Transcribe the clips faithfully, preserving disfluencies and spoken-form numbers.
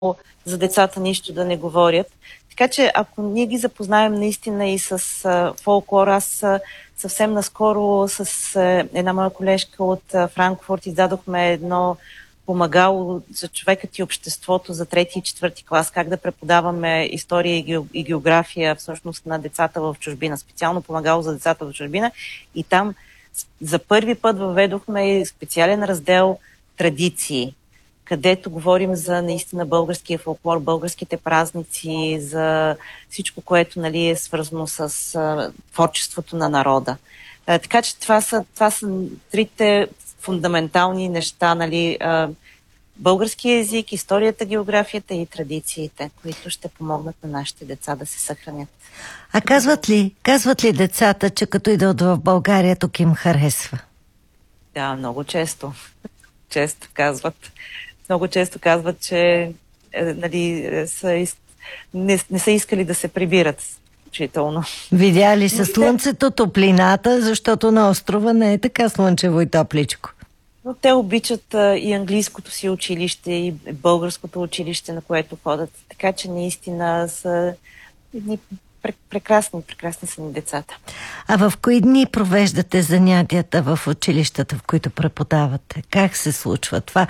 за децата нищо да не говорят. Така че ако ние ги запознаем наистина и с а, фолклор, аз а, съвсем наскоро с а, една моя колежка от а, Франкфурт издадохме едно помагало за човекът и обществото за трети и четвърти клас, как да преподаваме история и, ге, и география всъщност на децата в чужбина, специално помагало за децата в чужбина. И там за първи път въведохме специален раздел традиции, където говорим за наистина българския фолклор, българските празници, за всичко, което, нали, е свързано с а, творчеството на народа. А, така че това са, това са трите фундаментални неща, нали, а, българския език, историята, географията и традициите, които ще помогнат на нашите деца да се съхранят. А казват ли, казват ли децата, че като идват в България, тук им харесва? Да, много често. Често казват. Много често казват, че е, нали, са, не, не са искали да се прибират. Учително. Видя ли са слънцето, топлината, защото на острова не е така слънчево и топличко? Но те обичат а, и английското си училище, и българското училище, на което ходят. Така че наистина са едни прекрасни, прекрасни са ни децата. А в кои дни провеждате занятията в училищата, в които преподавате? Как се случва това?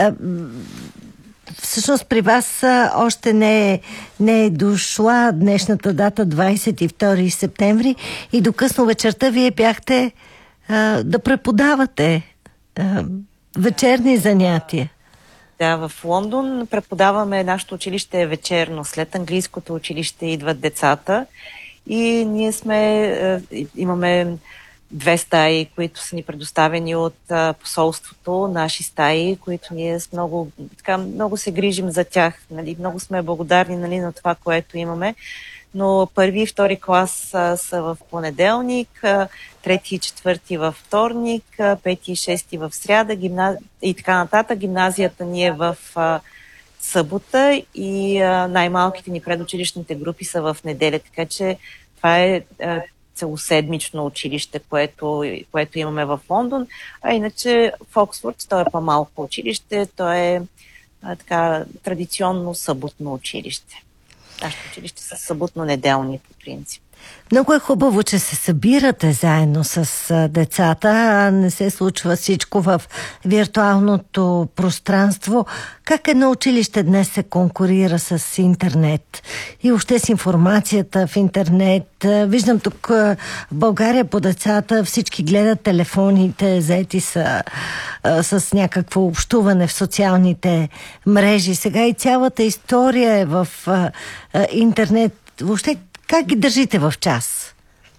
Всъщност при вас още не е, не е дошла днешната дата двадесет и втори септември и до късно вечерта вие бяхте а, да преподавате а, вечерни занятия. Да, в Лондон преподаваме, нашето училище е вечерно. След английското училище идват децата и ние сме, имаме две стаи, които са ни предоставени от посолството, наши стаи, които ние много, така, много се грижим за тях. Нали? Много сме благодарни, нали, на това, което имаме. Но първи и втори клас а, са в понеделник, а, трети и четвърти във вторник, а, пети и шести в сряда гимназ... и така нататък. Гимназията ни е в а, събота и а, най-малките ни предучилищните групи са в неделя. Така че това е а, целоседмично училище, което, което имаме в Лондон. А иначе в Оксфорд, то е по-малко училище, то е а, така традиционно съботно училище. Нашето училище са съботно-неделни по принцип. Много е хубаво, че се събирате заедно с децата, а не се случва всичко в виртуалното пространство. Как едно училище днес се конкурира с интернет и още с информацията в интернет? Виждам тук в България по децата всички гледат телефоните, заети са а, с някакво общуване в социалните мрежи. Сега и цялата история е в а, а, интернет. Въобще как ги държите в час?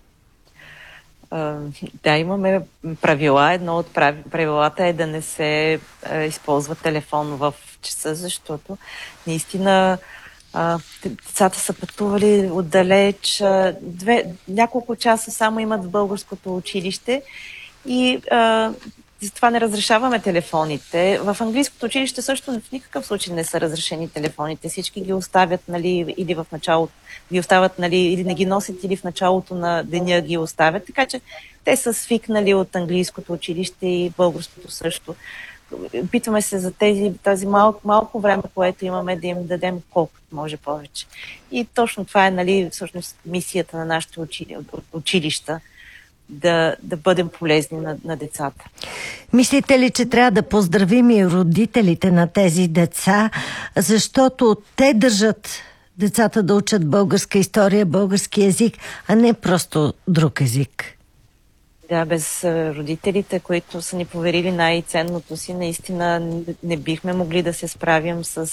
Uh, да, имаме правила. Едно от правилата е да не се uh, използва телефон в часа, защото наистина uh, децата са пътували отдалеч. Uh, две, няколко часа само имат в българското училище и uh, затова не разрешаваме телефоните. В английското училище също в никакъв случай не са разрешени телефоните. Всички ги оставят, нали, или в началото ги оставят, нали, или не ги носят, или в началото на деня ги оставят. Така че те са свикнали от английското училище и българското също. Питаме се за тези, тази малко, малко време, което имаме, да им дадем колкото може повече. И точно това е, нали, всъщност мисията на нашите учили, училища. Да, да бъдем полезни на, на децата. Мислите ли, че трябва да поздравим и родителите на тези деца, защото те държат децата да учат българска история, български език, а не просто друг език? Да, без родителите, които са ни поверили най-ценното си, наистина не бихме могли да се справим с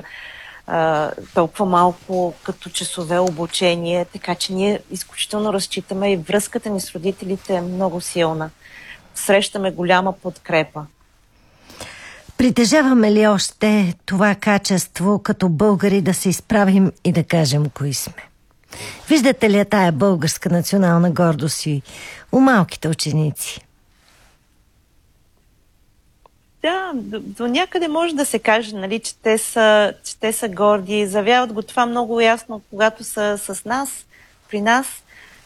а, толкова малко като часове обучение, така че ние изключително разчитаме и връзката ни с родителите е много силна. Срещаме голяма подкрепа. Притежаваме ли още това качество като българи да се изправим и да кажем кои сме? Виждате ли тая българска национална гордост и у малките ученици? Да, до, до някъде може да се каже, нали, че, те са, че те са горди. Заявяват го това много ясно, когато са с нас, при нас.